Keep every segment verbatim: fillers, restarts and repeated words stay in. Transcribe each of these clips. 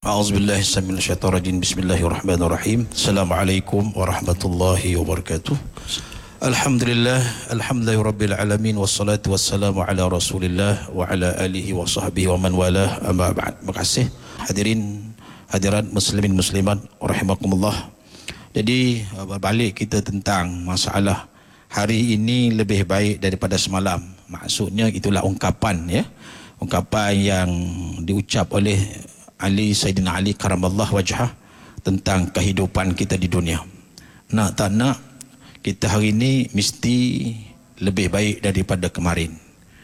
A'udzubillahi minasyaitonirrajim. Bismillahirrahmanirrahim. Assalamualaikum warahmatullahi wabarakatuh. Alhamdulillah, alhamdulillahirabbil alamin, wassalatu wassalamu ala Rasulillah wa ala alihi wa sahbihi wa man walah. Amma ba'd. Terima kasih hadirin hadirat muslimin muslimat rahimakumullah. Jadi berbalik kita tentang masalah hari ini lebih baik daripada semalam. Maksudnya itulah ungkapan ya. Ungkapan yang diucap oleh Ali Sayyidina Ali karamallah wajhah tentang kehidupan kita di dunia. Nak tak nak, kita hari ini mesti lebih baik daripada kemarin.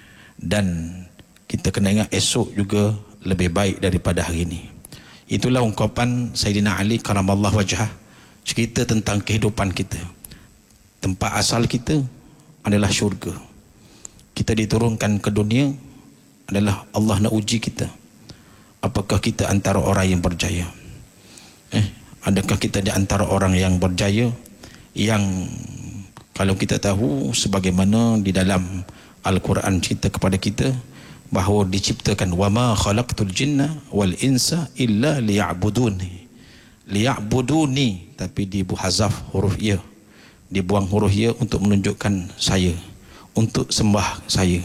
Dan kita kena ingat esok juga lebih baik daripada hari ini. Itulah ungkapan Sayyidina Ali karamallah wajhah, cerita tentang kehidupan kita. Tempat asal kita adalah syurga. Kita diturunkan ke dunia adalah Allah nak uji kita. Apakah kita antara orang yang berjaya? Eh, adakah kita di antara orang yang berjaya yang kalau kita tahu sebagaimana di dalam Al-Quran cerita kepada kita bahawa diciptakan wama khalaqtul jinna wal insa illa liya'buduni. Liya'buduni, tapi dibuhazaf huruf ya. Dibuang huruf ya untuk menunjukkan saya, untuk sembah saya.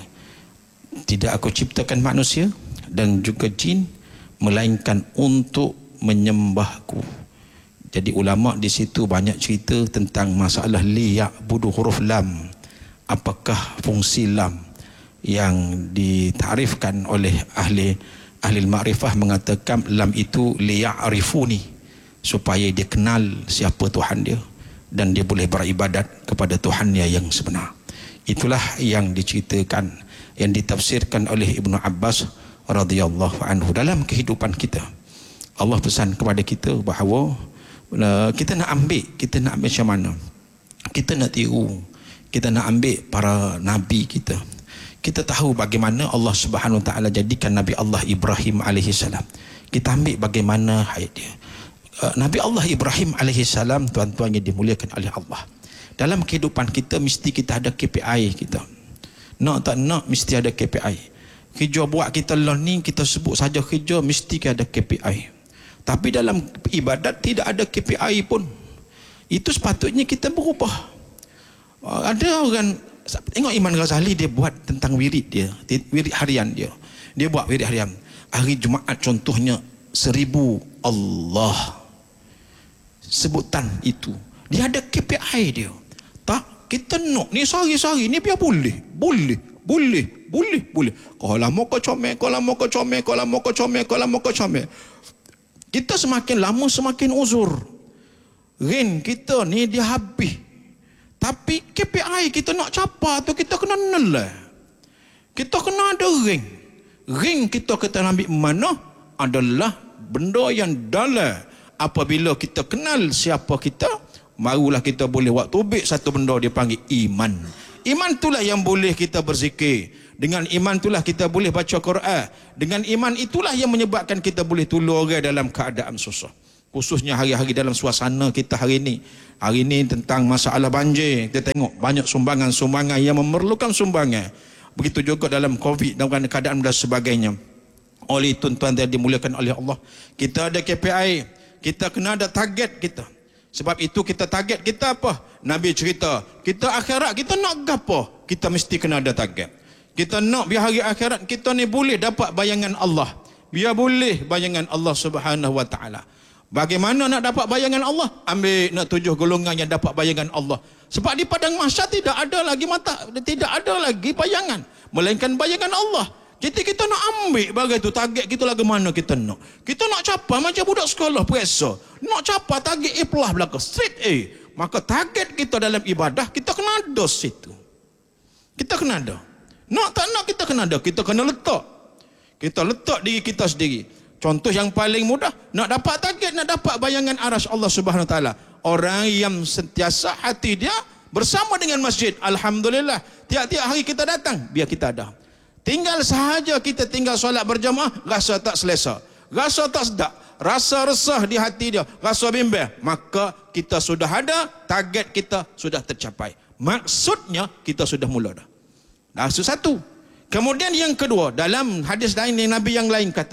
Tidak aku ciptakan manusia dan juga jin melainkan untuk menyembahku. Jadi ulama di situ banyak cerita tentang masalah liya'budu, huruf lam. Apakah fungsi lam yang ditarifkan oleh ahli ahli ma'rifah mengatakan lam itu liya'rifuni, supaya dia kenal siapa Tuhan dia dan dia boleh beribadat kepada Tuhannya yang sebenar. Itulah yang diceritakan, yang ditafsirkan oleh Ibnu Abbas radhiyallahu anhu dalam kehidupan kita. Allah pesan kepada kita bahawa uh, kita nak ambil, kita nak ambil macam mana? Kita nak tiru, kita nak ambil para nabi kita. Kita tahu bagaimana Allah Subhanahu wa taala jadikan Nabi Allah Ibrahim alaihi salam. Kita ambil bagaimana hayat dia. Uh, Nabi Allah Ibrahim alaihi salam, tuan-tuan yang dimuliakan oleh Allah. Dalam kehidupan kita mesti kita ada K P I kita. Nak tak nak mesti ada K P I. Kerja buat kita learning, kita sebut saja kerja, mesti ada K P I. Tapi dalam ibadat tidak ada K P I pun. Itu sepatutnya kita berubah. Ada orang, tengok Imam Ghazali, dia buat tentang wirid dia, wirid harian dia. Dia buat wirid harian. Hari Jumaat contohnya seribu Allah. Sebutan itu. Dia ada K P I dia. Tak, kita nak ni sehari-sehari ni biar boleh. Boleh. Boleh. Boleh, boleh. Kalau mau kau comel, kalau mau kau comel, kalau mau kau comel, kalau mau kau comel. Kita semakin lama semakin uzur. Rin kita ni dia habis. Tapi K P I kita nak capai tu kita kena nilai. Kita kena ada ring. Ring kita kita ambil mana adalah benda yang dalam. Apabila kita kenal siapa kita, barulah kita boleh buat tubik satu benda dia panggil iman. Iman itulah yang boleh kita berzikir. Dengan iman itulah kita boleh baca Quran. Dengan iman itulah yang menyebabkan kita boleh tolong orang dalam keadaan susah. Khususnya hari-hari dalam suasana kita hari ini. Hari ini tentang masalah banjir. Kita tengok banyak sumbangan-sumbangan yang memerlukan sumbangan. Begitu juga dalam COVID dan keadaan dan sebagainya. Oleh tuan-tuan yang dimuliakan oleh Allah, kita ada K P I. Kita kena ada target kita. Sebab itu kita target kita apa? Nabi cerita, kita akhirat kita nak apa? Kita mesti kena ada target. Kita nak biar hari akhirat kita ni boleh dapat bayangan Allah. Biar boleh bayangan Allah Subhanahu wa taala. Bagaimana nak dapat bayangan Allah? Ambil nak tujuh golongan yang dapat bayangan Allah. Sebab di padang mahsyar tidak ada lagi mata, tidak ada lagi bayangan, melainkan bayangan Allah. Jadi kita nak ambil bagai tu target kita lagu mana kita nak. Kita nak capai macam budak sekolah periksa. Nak capai target A plus belaka, straight A. Maka target kita dalam ibadah kita kena ada situ. Kita kena ada. Nak tak nak kita kena ada. Kita kena letak. Kita letak diri kita sendiri. Contoh yang paling mudah, nak dapat target, nak dapat bayangan arasy Allah Subhanahu wa taala. Orang yang sentiasa hati dia bersama dengan masjid. Alhamdulillah. Tiap-tiap hari kita datang, biar kita ada. Tinggal sahaja kita tinggal solat berjamaah, rasa tak selesa, rasa tak sedap, rasa resah di hati dia, rasa bimbang, maka kita sudah ada, target kita sudah tercapai. Maksudnya kita sudah mula dah. Dah satu. Kemudian yang kedua, dalam hadis lain yang Nabi yang lain kata,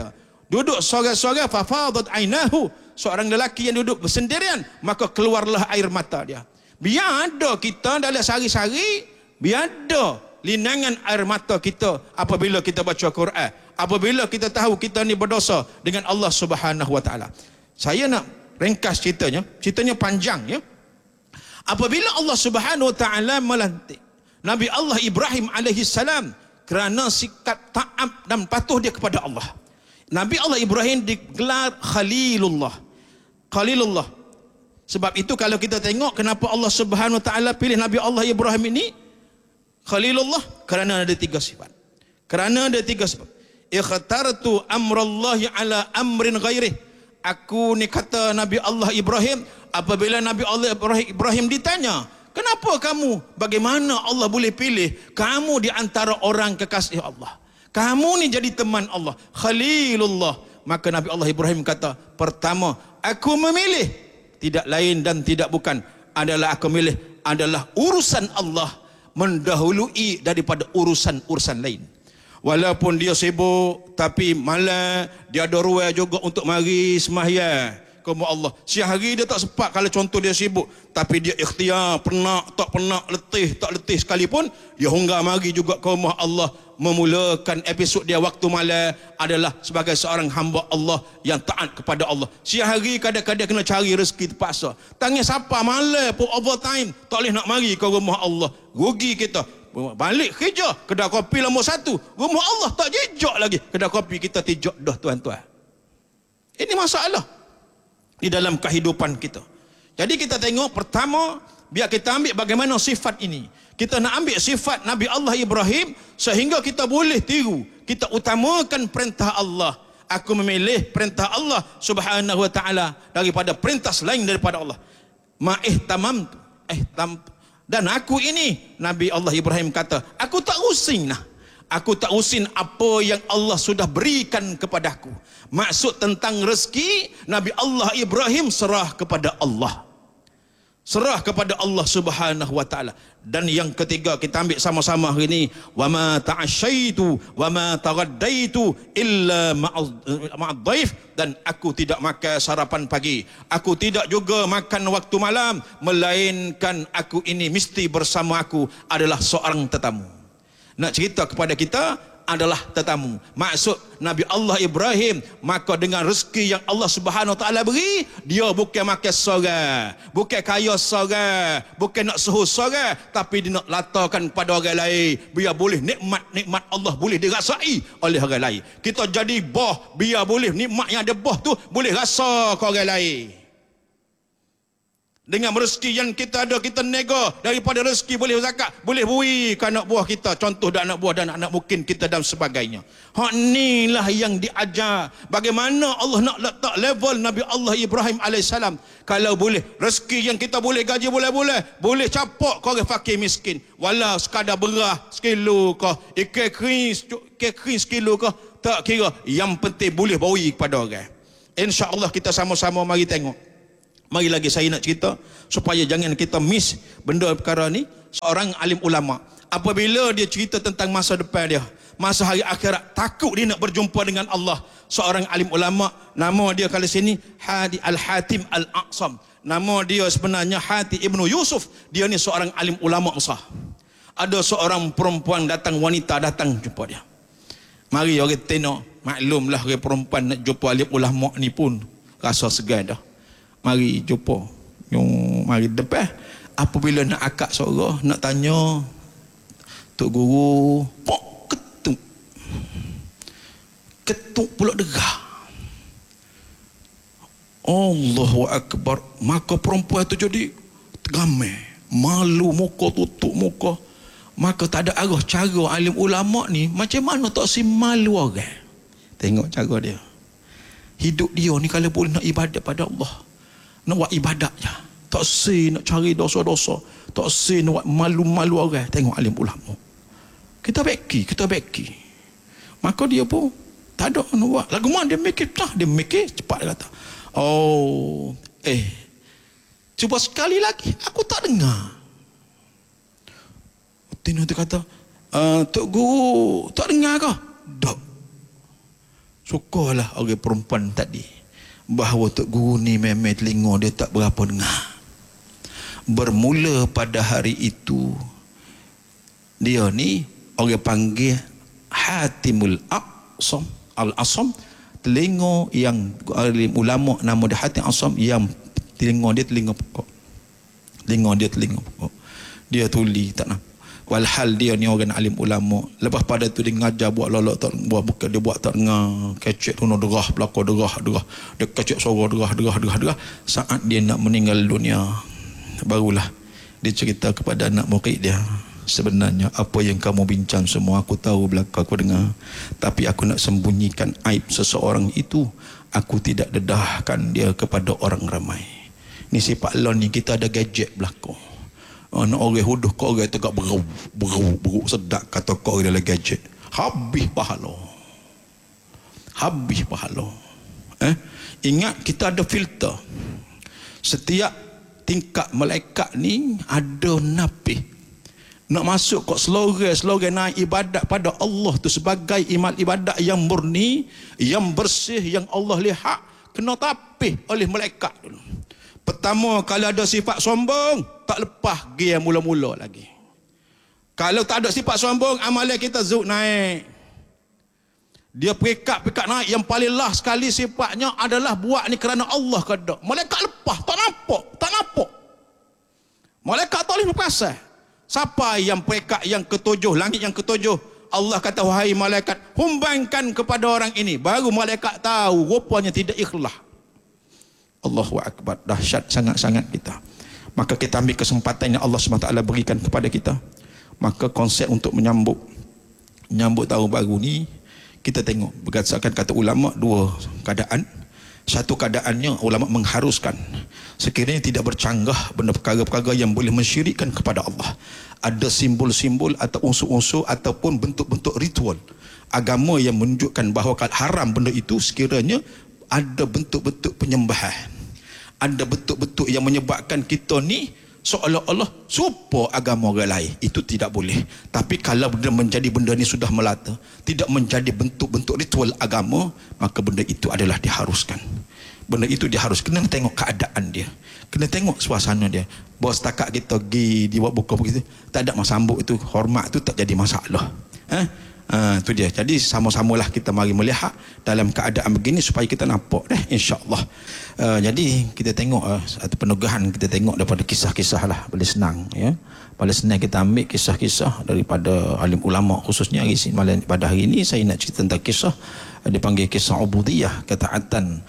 duduk sorang-sorang, fafadat ainahu, seorang lelaki yang duduk bersendirian, maka keluarlah air mata dia. Biar ada kita dalam sehari-hari, biar ada linangan air mata kita apabila kita baca Quran, apabila kita tahu kita ni berdosa dengan Allah Subhanahu wa taala. Saya nak ringkas ceritanya, ceritanya panjang ya. Apabila Allah Subhanahu wa taala melantik Nabi Allah Ibrahim alaihi salam kerana sikap taat dan patuh dia kepada Allah, Nabi Allah Ibrahim digelar Khalilullah. Khalilullah. Sebab itu kalau kita tengok kenapa Allah Subhanahu wa taala pilih Nabi Allah Ibrahim ini Khalilullah, kerana ada tiga sifat. Kerana ada tiga sifat. Ikhtartu amrallahi ala amrin ghairih. Aku ni kata Nabi Allah Ibrahim, apabila Nabi Allah Ibrahim ditanya, kenapa kamu, bagaimana Allah boleh pilih kamu di antara orang kekasih Allah, kamu ni jadi teman Allah, Khalilullah. Maka Nabi Allah Ibrahim kata, pertama, aku memilih tidak lain dan tidak bukan adalah aku milih adalah urusan Allah mendahului daripada urusan-urusan lain. Walaupun dia sibuk, tapi malam dia ada ruang juga untuk mari sembahyang kepada Allah. Sehari dia tak sempat kalau contoh dia sibuk, tapi dia ikhtiar, pernah tak pernah, letih tak letih sekalipun, dia honggar mari juga ke rumah Allah. Memulakan episod dia waktu malam adalah sebagai seorang hamba Allah yang taat kepada Allah. Sehari kadang-kadang kena cari rezeki terpaksa. Tangan siapa malam pun overtime, tak boleh nak mari ke rumah Allah. Rugi kita. Balik kerja, kedai kopi nombor satu, rumah Allah tak jejak lagi, kedai kopi kita tijak dah tuan-tuan. Ini masalah di dalam kehidupan kita. Jadi kita tengok pertama, biar kita ambil bagaimana sifat ini. Kita nak ambil sifat Nabi Allah Ibrahim sehingga kita boleh tiru. Kita utamakan perintah Allah. Aku memilih perintah Allah Subhanahu wa taala daripada perintah selain daripada Allah. Ma'ihtamam ihtam dan aku ini, Nabi Allah Ibrahim kata, aku tak using lah. Aku tak using apa yang Allah sudah berikan kepadaku. Maksud tentang rezeki, Nabi Allah Ibrahim serah kepada Allah. Serah kepada Allah Subhanahu wa taala. Dan yang ketiga kita ambil sama-sama hari ini, wa ma ta'asyaitu wa ma taghaddaitu illa ma'ad dhaif, dan aku tidak makan sarapan pagi, aku tidak juga makan waktu malam, melainkan aku ini mesti bersama aku adalah seorang tetamu. Nak cerita kepada kita adalah tetamu. Maksud Nabi Allah Ibrahim, maka dengan rezeki yang Allah Subhanahu wa taala beri, dia bukan makan seorang, bukan kaya seorang, bukan nak suhu seorang, tapi dia nak latakan kepada orang lain, biar boleh nikmat-nikmat Allah boleh dirasai oleh orang lain. Kita jadi bos, biar boleh nikmat yang ada bos tu boleh rasa ke orang lain. Dengan rezeki yang kita ada, kita nego daripada rezeki boleh zakat, boleh bui ke anak buah kita, contoh dan anak buah dan anak mungkin kita dan sebagainya. Hak inilah yang diajar. Bagaimana Allah nak letak level Nabi Allah Ibrahim alaihissalam. Kalau boleh rezeki yang kita boleh gaji boleh-boleh, boleh capak ke orang fakir miskin, walau sekadar beras sekilo ke, ikan kering ikan kering sekilo ke, tak kira, yang penting boleh bagi kepada orang. InsyaAllah kita sama-sama mari tengok. Mari lagi saya nak cerita supaya jangan kita miss benda perkara ni. Seorang alim ulama, apabila dia cerita tentang masa depan dia, masa hari akhirat, takut dia nak berjumpa dengan Allah. Seorang alim ulama, nama dia kali sini Hadi Al-Hatim Al-Aqsam. Nama dia sebenarnya Hati Ibnu Yusuf. Dia ni seorang alim ulama besar. Ada seorang perempuan datang, wanita datang jumpa dia. Mari orang tengok, maklumlah orang perempuan nak jumpa alim ulama ni pun rasa segan dah. Mari jumpa, yang mari depan. Apabila nak akak suara, nak tanya, Tok Guru, pok ketuk, ketuk pula derah. Allahu Akbar. Maka perempuan itu jadi gamai, malu, muka tutup muka. Maka tak ada arah cara alim ulama ni macam mana tak si malu orang. Tengok cara dia. Hidup dia ni kalau boleh nak ibadat pada Allah, nak buat ibadat je, tak si nak cari dosa-dosa, tak si nak buat malu-malu orang. Tengok alim ulama, kita beki, kita beki. Maka dia pun tak ada nak buat. Lagu mana dia mikir, dah dia mikir cepat. Dia kata, oh eh cuba sekali lagi, aku tak dengar. Tino dia kata, uh, Tok Guru tak dengar ke? Tak. Syukurlah orang perempuan tadi bahawa Tok Guru ni memang telinga dia tak berapa dengar. Bermula pada hari itu dia ni orang panggil Hatimul Aqsam Al-Asam, telinga yang ulama nama dia Hatim Asam, yang telinga dia telinga pokok. Telinga dia telinga pokok. Dia tuli tak nampak. Walhal dia ni orang alim ulama. Lepas pada tu dia ngajar buat lolok tak buat bukan dia buat tak dengar, kecek tu derah belaka derah derah. Dia kecek suara derah derah derah derah. Saat dia nak meninggal dunia, barulah dia cerita kepada anak murid dia, sebenarnya apa yang kamu bincang semua aku tahu, belaka aku dengar, tapi aku nak sembunyikan aib seseorang itu. Aku tidak dedahkan dia kepada orang ramai. Ni sifat lon ni, kita ada gadget belaka. Anak orang huduh kau orang tegak berau berau berau sedak kata kau orang dalam gadget. Habis pahala. Habis pahala. Eh? Ingat kita ada filter. Setiap tingkat malaikat ni ada napih. Nak masuk kok selore-selore naik ibadat pada Allah tu sebagai imal ibadat yang murni, yang bersih, yang Allah lihat, kena tapih oleh malaikat dulu. Pertama, kalau ada sifat sombong, tak lepas pergi yang mula-mula lagi. Kalau tak ada sifat sombong, amalan kita zuk naik. Dia pekat-pekat naik. Yang paling last sekali sifatnya adalah buat ni kerana Allah kedak. Malaikat lepas, tak nampak, tak nampak. Malaikat tak boleh berkuasa. Siapa yang pekat yang ketujuh, langit yang ketujuh, Allah kata, wahai malaikat, humbangkan kepada orang ini. Baru malaikat tahu rupanya tidak ikhlas. Allahu Akbar, dahsyat sangat-sangat kita. Maka kita ambil kesempatan yang Allah subhanahu wa taala berikan kepada kita. Maka konsep untuk menyambut menyambut tahun baru ni, kita tengok berdasarkan kata ulama dua keadaan. Satu keadaannya ulama mengharuskan sekiranya tidak bercanggah benda perkara-perkara yang boleh mensyirikkan kepada Allah. Ada simbol-simbol atau unsur-unsur ataupun bentuk-bentuk ritual agama yang menunjukkan bahawa haram benda itu, sekiranya ada bentuk-bentuk penyembahan, ada bentuk-bentuk yang menyebabkan kita ni seolah-olah serupa agama orang lain, itu tidak boleh. Tapi kalau benda menjadi benda ni sudah melata, tidak menjadi bentuk-bentuk ritual agama, maka benda itu adalah diharuskan. Benda itu diharus, kena tengok keadaan dia, kena tengok suasana dia. Bahawa setakat kita pergi dibuat buka begitu, tak ada sambut itu, hormat itu tak jadi masalah. Eh? Ha, tu dia. Jadi sama-samalah kita mari melihat dalam keadaan begini supaya kita nampak deh, insya-Allah. Uh, jadi kita tengok uh, satu penugahan kita tengok daripada kisah-kisah lah, boleh senang ya. Paling senang kita ambil kisah-kisah daripada alim ulama, khususnya hari malam pada hari ini saya nak cerita tentang kisah uh, dipanggil kisah ubudiyah, ketaatan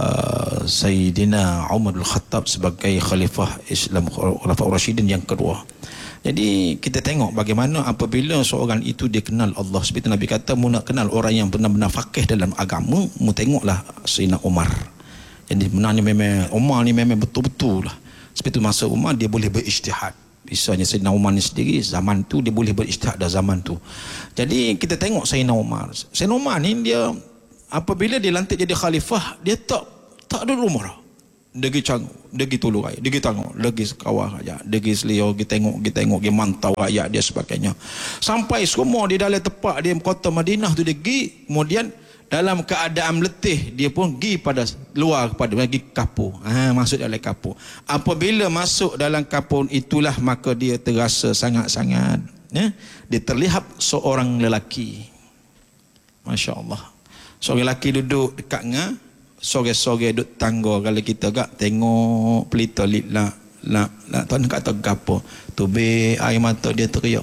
uh, Sayyidina Umar Al-Khattab sebagai khalifah Islam, khalifah Rasyidin yang kedua. Jadi kita tengok bagaimana apabila seorang itu dia kenal Allah. Seperti Nabi kata, mu nak kenal orang yang benar-benar faqih dalam agama, mu tengoklah Sayyidina Umar. Jadi benarnya memang Umar ni memang betul-betul lah. Seperti masa Umar dia boleh berijtihad. Misalnya Sayyidina Umar ni sendiri zaman tu dia boleh berijtihad dah zaman tu. Jadi kita tengok Sayyidina Umar. Sayyidina Umar ni dia apabila dia lantik jadi khalifah, dia tak tak ada rumah dah. Dia pergi canggung, dia pergi tolong rakyat, dia pergi tengok, dia pergi kawal rakyat, dia pergi selio, dia tengok, dia tengok, dia mantau rakyat dia sebagainya. Sampai semua di dalam tempat dia kota Madinah tu dia pergi, kemudian dalam keadaan letih dia pun pergi pada luar kepada pergi kapur. Ha, masuk dalam kapur. Apabila masuk dalam kapur itulah maka dia terasa sangat-sangat ya, dia terlihat seorang lelaki. Masya-Allah. Seorang lelaki duduk dekat dengan sore-sore duduk tangga. Kalau kita gak tengok pelita lit lah lah lah tak nak kata gapo tubik air mata dia teriak.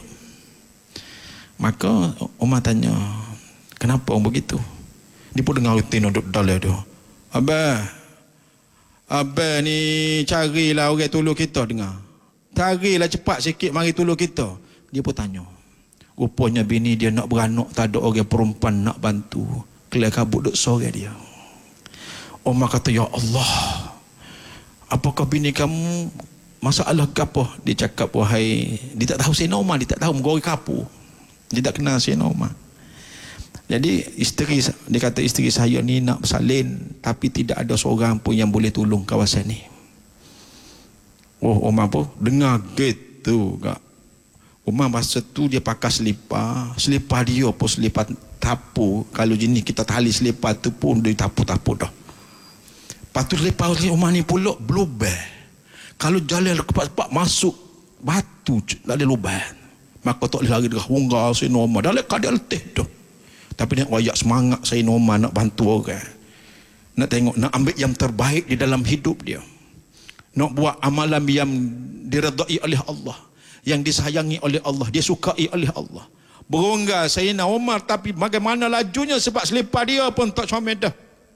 Maka Umar tanya, kenapa begitu? Dia pun dengar rutin duduk dalam tu. Abah Abah ni carilah orang tolong kita, dengar, carilah cepat sikit mari tolong kita. Dia pun tanya, rupanya bini dia nak beranak, tak ada orang perempuan nak bantu, kelak kabut duduk sore dia. Umar kata, ya Allah, apakah bini kamu masalah ke apa? Dia cakap, wahai, dia tak tahu Sayyidina Umar, dia tak tahu menggoreng kapur, dia tak kenal Sayyidina Umar. Jadi isteri, dia kata isteri saya ni nak bersalin, tapi tidak ada seorang pun yang boleh tolong kawasan ni. Oh, Umar pun dengar gitu kak. Umar masa tu dia pakai selipar. Selipar dia pun selipar tapu. Kalau jenis kita tali selipar tu pun dia tapu-tapu dah. Lepas tu selipar Umar ni pula berlubang. Kalau jalan cepat-cepat masuk batu tak ada lubang. Maka tak boleh lari dengan hunggar Sayyidina Umar. Dalam keadaan letih tu. Tapi nak wayak semangat Sayyidina Umar nak bantu orang. Nak tengok, nak ambil yang terbaik di dalam hidup dia. Nak buat amalan yang diredai oleh Allah, yang disayangi oleh Allah, dia sukai oleh Allah. Berongga Sayyidina Umar, tapi bagaimana lajunya sebab selipar dia pun tak comel dah.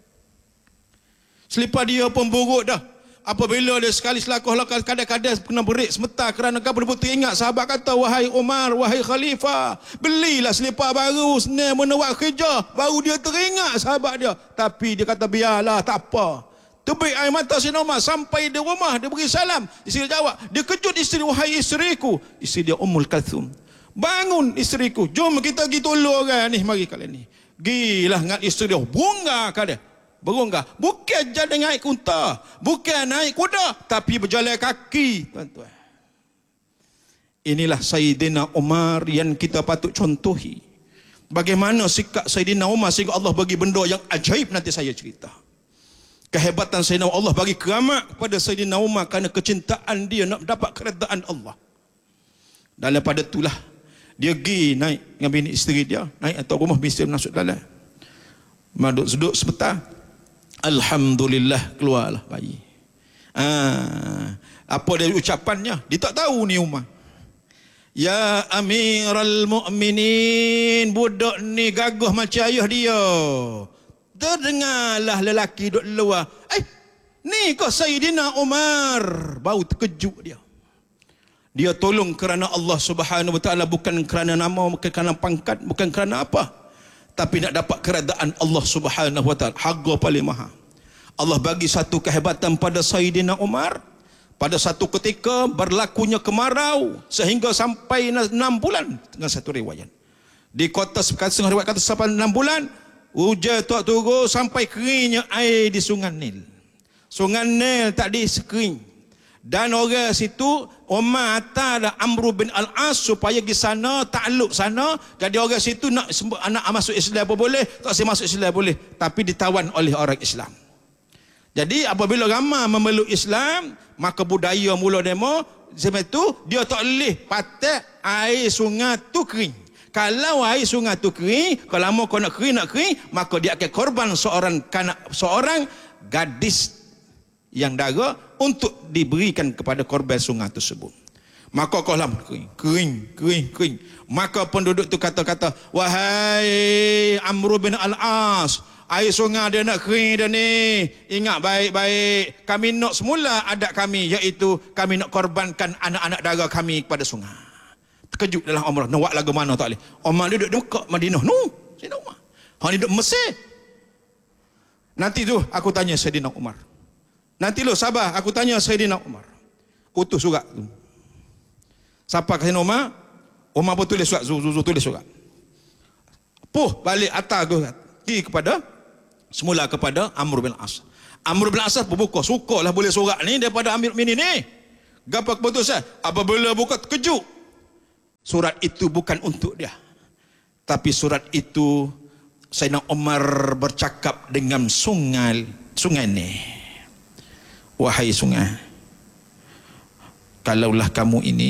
Selipar dia pun buruk dah. Apabila dia sekali selakuh kadang-kadang kena berik semetar kerana kau betul-betul ingat sahabat kata, wahai Umar, wahai Khalifah, belilah selipar baru senang menawak kerja. Baru dia teringat sahabat dia. Tapi dia kata biarlah, tak apa. Tebik air mata Sayyidina Umar sampai di rumah, dia beri salam. Isteri jawab, dia kejut isteri, wahai isteriku. Isteri dia Ummul Kalthum. Bangun isteriku, jom kita pergi tolong orang ni, mari kalian ni. Gilah dengan isteri dia, bunga kat dia. Berunggah, bukan jadi naik unta, bukan naik kuda, tapi berjalan kaki, tuan-tuan. Inilah Sayyidina Umar yang kita patut contohi. Bagaimana sikap Sayyidina Umar sehingga Allah bagi benda yang ajaib, nanti saya cerita. Kehebatan Sayyidina Allah bagi keramat kepada Sayyidina Umar kerana kecintaan dia nak dapat keredaan Allah. Dan daripada itulah dia pergi naik dengan bini isteri dia, naik atau rumah bini isteri masuk dalam. Maduk-duduk sebentar. Alhamdulillah, keluarlah bayi. Ah, apa dia ucapannya? Dia tak tahu ni Umar. Ya Amiral Mu'minin, budak ni gagah macam ayah dia. Terdengarlah lelaki duduk luar. Eh, ni kau Sayyidina Umar. Baru terkejut dia. Dia tolong kerana Allah Subhanahu Wa Taala, bukan kerana nama, bukan kerana pangkat, bukan kerana apa. Tapi nak dapat keredaan Allah Subhanahu Wa Taala, harga paling mahal. Allah bagi satu kehebatan pada Sayyidina Umar. Pada satu ketika berlakunya kemarau sehingga sampai enam bulan dengan satu riwayat. Di kota setengah riwayat kata sampai enam bulan, hujan tak turun sampai keringnya air di Sungai Nil. Sungai Nil tak disekering. Dan orang situ Umar hantar Amr bin Al-As supaya pergi sana, takluk sana. Jadi orang situ nak anak masuk Islam pun boleh, tak saya masuk Islam boleh, tapi ditawan oleh orang Islam. Jadi apabila ramai memeluk Islam, maka budaya mula demo zaman itu dia tak boleh patah air sungai tu kering. Kalau air sungai tu kering, kalau lama kau nak kering nak kering, maka dia akan korban seorang kanak, seorang gadis yang dara untuk diberikan kepada korban sungai tersebut. Maka kau lama kering, kering, kering, kering. Maka penduduk tu kata-kata, wahai Amr bin Al-As, air sungai dia nak kering dah ni. Ingat baik-baik, kami nak semula adat kami, iaitu kami nak korbankan anak-anak dara kami kepada sungai. Terkejut dalam Umar, nak buat lagu mana tak boleh. Umar duduk dekat Madinah, no, Sayyidina Umar. Han duduk Mesir. Nanti tu aku tanya Sayyidina Umar. Nanti lo sabar, aku tanya Sayyidina Umar. Utus surat tu. Siapa Sayyidina Umar? Umar pun tulis surat, zu, zu, zu, tulis surat. Puh balik atas tu, pergi kepada semula kepada Amr bin As. Amr bin As berbuka, sukalah boleh surat ni daripada Amir Minin ni. Gapo keputusan? Apabila buka terkejut. Surat itu bukan untuk dia. Tapi surat itu Sayyidina Umar bercakap dengan sungai, sungai ni. Wahai sungai, kalaulah kamu ini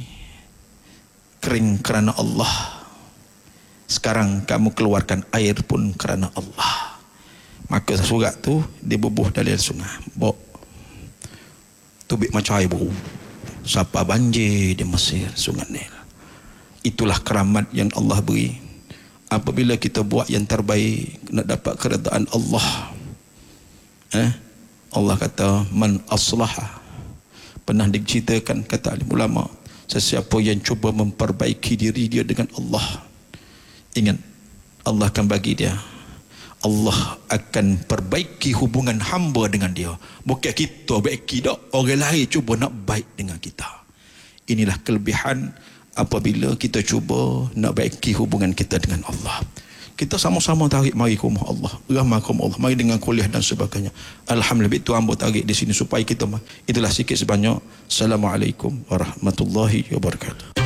kering kerana Allah, sekarang kamu keluarkan air pun kerana Allah. Maka surat tu dibubuh dari sungai. Bok tubik macam air bau. Siapa banjir di Mesir, Sungai Nil. Itulah keramat yang Allah beri. Apabila kita buat yang terbaik, nak dapat keredaan Allah. Eh? Allah kata, man aslaha. Pernah diceritakan, kata alim ulama, sesiapa yang cuba memperbaiki diri dia dengan Allah, ingat, Allah akan bagi dia, Allah akan perbaiki hubungan hamba dengan dia. Bukan kita baiki tak, orang lain cuba nak baik dengan kita. Inilah kelebihan apabila kita cuba nak baiki hubungan kita dengan Allah. Kita sama-sama tarik mari ke rumah Allah, ramai ke rumah Allah, mari dengan kuliah dan sebagainya. Alhamdulillah, itu hamba tarik di sini supaya kita, itulah sikit sebanyak. Assalamualaikum warahmatullahi wabarakatuh.